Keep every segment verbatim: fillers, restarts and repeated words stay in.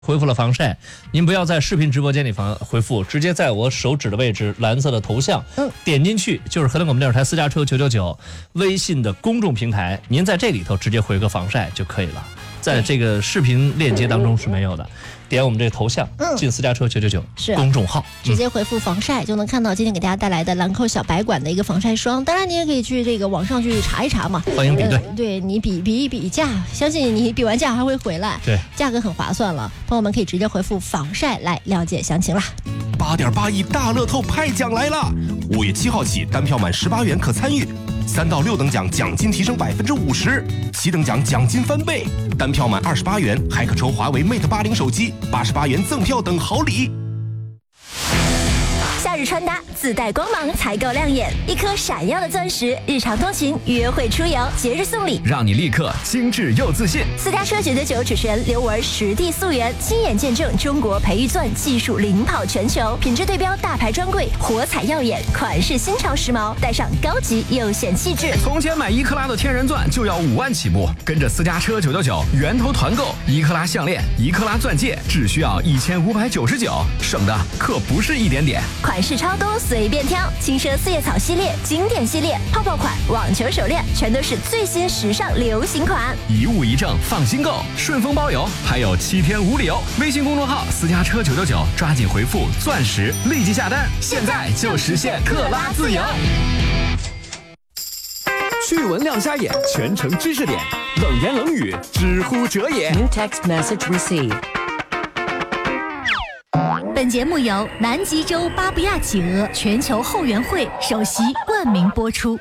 回复了防晒，您不要在视频直播间里防回复，直接在我手指的位置蓝色的头像，嗯，点进去就是河南广播电视台私家车九九九微信的公众平台，您在这里头直接回个防晒就可以了，在这个视频链接当中是没有的。点我们这个头像，嗯，进私家车九九九是公众号， 直接回复防晒、嗯、就能看到今天给大家带来的兰蔻小白管的一个防晒霜。当然你也可以去这个网上去查一查嘛， 欢迎比对， 呃、对你比比一比价，相信你比完价还会回来， 对， 价格很划算了。朋友们可以直接回复防晒来了解详情啦。 八点八亿大乐透派奖来了，五月七号起单票满十八元可参与。三到六等奖奖金提升百分之五十，七等奖奖金翻倍，单票满二十八元还可抽华为 Mate 八零手机，八十八元赠票等好礼。 夏日穿搭自带光芒才够亮眼，一颗闪耀的钻石，日常通勤、约会出游、节日送礼， 让你立刻精致又自信。 私家车九九九主持人刘雯实地溯源，亲眼见证中国培育钻技术领跑全球，品质对标大牌专柜，火彩耀眼，款式新潮时髦，带上高级又显气质。 从前买一克拉的天然钻就要五万起步，跟着私家车九九九源头团购，一克拉项链、一克拉钻戒只需要一千五百九十九，省的可不是一点点。 款式超多，随便挑，轻奢四叶草系列、经典系列、泡泡款、网球手链，全都是最新时尚流行款。 一物一证，放心购，顺丰包邮，还有七天无理由。微信公众号私家车九九九，抓紧回复钻石，立即下单，现在就实现克拉自由。趣闻亮瞎眼，全程知识点，冷言冷语，知乎者也。 New text message received。 本节目由南极洲巴布亚企鹅全球后援会首席冠名播出。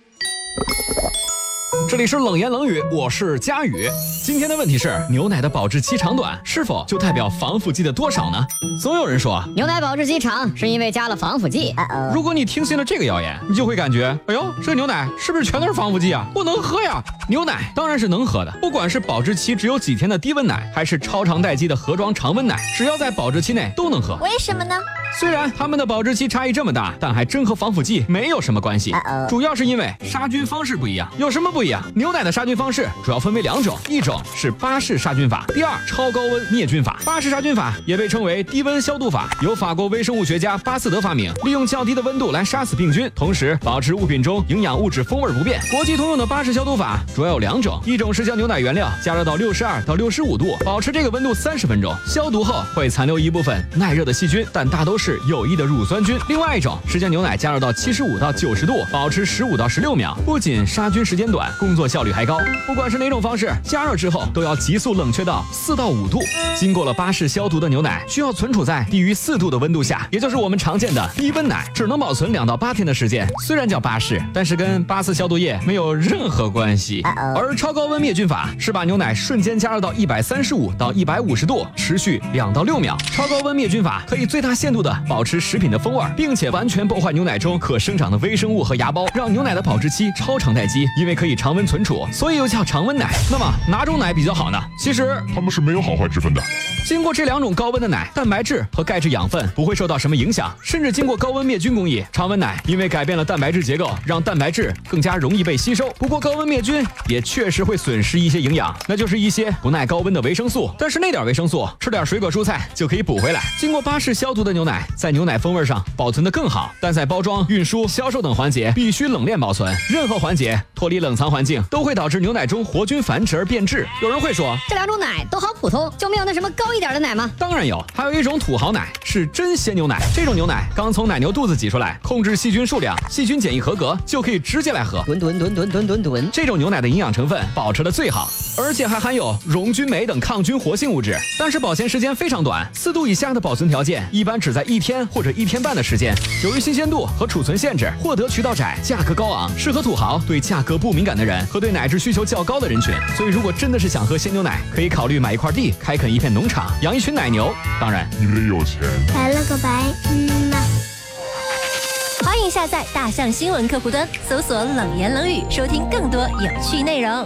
这里是冷言冷语，我是佳宇。今天的问题是，牛奶的保质期长短是否就代表防腐剂的多少呢？总有人说牛奶保质期长是因为加了防腐剂。 如果你听信了这个谣言，你就会感觉，哎呦，这个牛奶是不是全都是防腐剂啊？不能喝呀！牛奶当然是能喝的，不管是保质期只有几天的低温奶，还是超长待机的盒装常温奶，只要在保质期内都能喝。 为什么呢？ 虽然它们的保质期差异这么大，但还真和防腐剂没有什么关系。主要是因为杀菌方式不一样。有什么不一样？牛奶的杀菌方式主要分为两种，一种是巴氏杀菌法，第二超高温灭菌法。巴氏杀菌法也被称为低温消毒法，由法国微生物学家巴斯德发明，利用较低的温度来杀死病菌，同时保持物品中营养物质风味不变。国际通用的巴氏消毒法主要有两种，一种是将牛奶原料加热到六十二到六十五度，保持这个温度三十分钟，消毒后会残留一部分耐热的细菌，但大都是有益的乳酸菌。另外一种是将牛奶加热到七十五到九十度，保持十五到十六秒，不仅杀菌时间短，工作效率还高。不管是哪种方式，加热之后都要急速冷却到四到五度。经过了巴氏消毒的牛奶需要存储在低于四度的温度下，也就是我们常见的低温奶，只能保存两到八天的时间。虽然叫巴氏，但是跟巴斯消毒液没有任何关系。而超高温灭菌法是把牛奶瞬间加热到一百三十五到一百五十度，持续两到六秒。超高温灭菌法可以最大限度的保持食品的风味，并且完全破坏牛奶中可生长的微生物和芽孢，让牛奶的保质期超长待机。因为可以常温存储，所以又叫常温奶。那么哪种奶比较好呢？其实它们是没有好坏之分的。 经过这两种高温的奶，蛋白质和钙质养分不会受到什么影响，甚至经过高温灭菌工艺，常温奶因为改变了蛋白质结构，让蛋白质更加容易被吸收。不过高温灭菌也确实会损失一些营养，那就是一些不耐高温的维生素。但是那点维生素，吃点水果蔬菜就可以补回来。经过巴氏消毒的牛奶，在牛奶风味上保存得更好，但在包装、运输、销售等环节必须冷链保存。任何环节脱离冷藏环境，都会导致牛奶中活菌繁殖而变质。有人会说， 这两种奶都好普通，就没有那什么高一点的奶吗？ 当然有，还有一种土豪奶，是真鲜牛奶。这种牛奶刚从奶牛肚子挤出来，控制细菌数量，细菌检疫合格，就可以直接来喝。 吨吨吨吨吨吨吨， 这种牛奶的营养成分保持的最好，而且还含有溶菌酶等抗菌活性物质，但是保鲜时间非常短，四度以下的保存条件一般只在一天或者一天半的时间。由于新鲜度和储存限制，获得渠道窄，价格高昂，适合土豪、对价格不敏感的人和对奶质需求较高的人群。所以如果真的是想喝鲜牛奶，可以考虑买一块地，开垦一片农场，养一群奶牛。当然你得有钱。 来了个白，嗯呐。欢迎下载大象新闻客户端，搜索冷言冷语，收听更多有趣内容。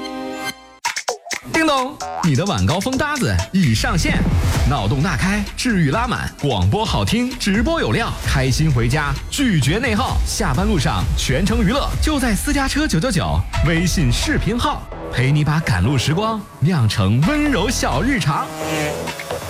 叮咚，你的晚高峰搭子已上线，脑洞大开，治愈拉满，广播好听，直播有料，开心回家，拒绝内耗，下班路上全程娱乐，就在私家车九九九微信视频号，陪你把赶路时光酿成温柔小日常。